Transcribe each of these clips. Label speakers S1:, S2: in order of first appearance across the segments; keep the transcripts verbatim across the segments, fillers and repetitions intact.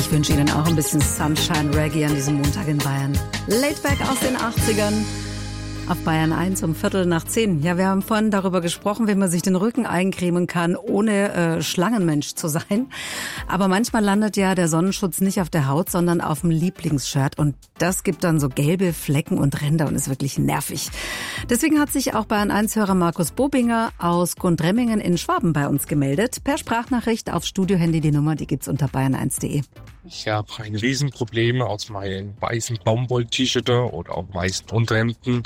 S1: Ich wünsche Ihnen auch ein bisschen Sunshine Reggae an diesem Montag in Bayern. Laidback aus den achtzigern. Auf Bayern eins um Viertel nach zehn. Ja, wir haben vorhin darüber gesprochen, wie man sich den Rücken eincremen kann, ohne äh, Schlangenmensch zu sein. Aber manchmal landet ja der Sonnenschutz nicht auf der Haut, sondern auf dem Lieblingsshirt. Und das gibt dann so gelbe Flecken und Ränder und ist wirklich nervig. Deswegen hat sich auch Bayern eins-Hörer Markus Bobinger aus Gundremmingen in Schwaben bei uns gemeldet. Per Sprachnachricht aufs Studiohandy. Die Nummer, die gibt's unter bayern eins punkt de.
S2: Ich habe ein Riesenproblem aus meinen weißen Baumwoll-T-Shirts oder auch weißen Unterhemden,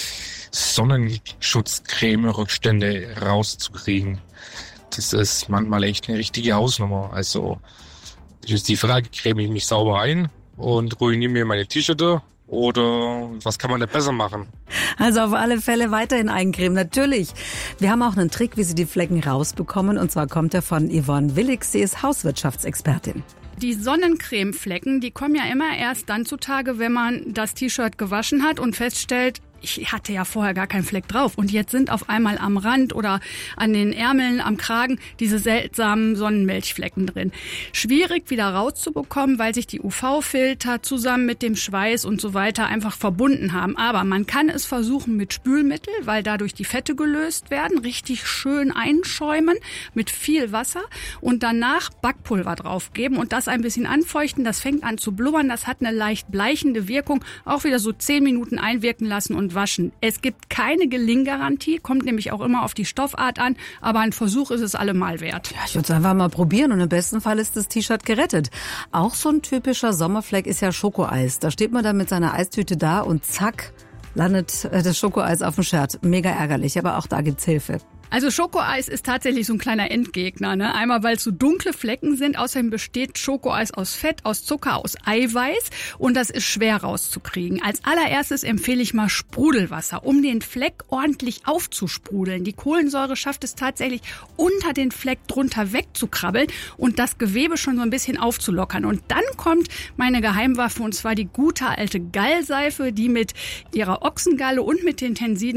S2: Sonnenschutzcreme-Rückstände rauszukriegen. Das ist manchmal echt eine richtige Hausnummer. Also, das ist die Frage, creme ich mich sauber ein und ruiniere mir meine T-Shirts oder was kann man da besser machen?
S1: Also auf alle Fälle weiterhin eincremen, natürlich. Wir haben auch einen Trick, wie Sie die Flecken rausbekommen. Und zwar kommt er von Yvonne Willig. Sie ist Hauswirtschaftsexpertin.
S3: Die Sonnencremeflecken, die kommen ja immer erst dann zutage, wenn man das T-Shirt gewaschen hat und feststellt, ich hatte ja vorher gar keinen Fleck drauf und jetzt sind auf einmal am Rand oder an den Ärmeln, am Kragen diese seltsamen Sonnenmilchflecken drin. Schwierig wieder rauszubekommen, weil sich die U V-Filter zusammen mit dem Schweiß und so weiter einfach verbunden haben. Aber man kann es versuchen mit Spülmittel, weil dadurch die Fette gelöst werden, richtig schön einschäumen mit viel Wasser und danach Backpulver draufgeben und das ein bisschen anfeuchten. Das fängt an zu blubbern, das hat eine leicht bleichende Wirkung. Auch wieder so zehn Minuten einwirken lassen und waschen. Es gibt keine Gelinggarantie, kommt nämlich auch immer auf die Stoffart an, aber ein Versuch ist es allemal wert.
S1: Ja, ich würde es einfach mal probieren und im besten Fall ist das T-Shirt gerettet. Auch so ein typischer Sommerfleck ist ja Schokoeis. Da steht man dann mit seiner Eistüte da und zack, landet das Schokoeis auf dem Shirt. Mega ärgerlich, aber auch da gibt's Hilfe.
S3: Also Schokoeis ist tatsächlich so ein kleiner Endgegner, ne? Einmal, weil es so dunkle Flecken sind. Außerdem besteht Schokoeis aus Fett, aus Zucker, aus Eiweiß und das ist schwer rauszukriegen. Als allererstes empfehle ich mal Sprudelwasser, um den Fleck ordentlich aufzusprudeln. Die Kohlensäure schafft es tatsächlich, unter den Fleck drunter wegzukrabbeln und das Gewebe schon so ein bisschen aufzulockern. Und dann kommt meine Geheimwaffe und zwar die gute alte Gallseife, die mit ihrer Ochsengalle und mit den Tensiden